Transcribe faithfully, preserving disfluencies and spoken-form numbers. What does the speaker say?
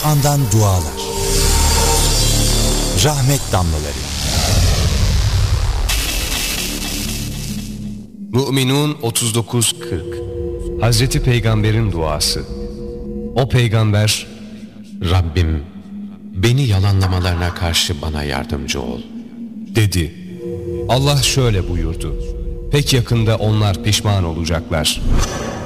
Kur'an'dan dualar. Rahmet damlaları. Mü'minun otuz dokuz kırk. Hazreti Peygamber'in duası. O peygamber, Rabbim, beni yalanlamalarına karşı bana yardımcı ol dedi. Allah şöyle buyurdu. Pek yakında onlar pişman olacaklar.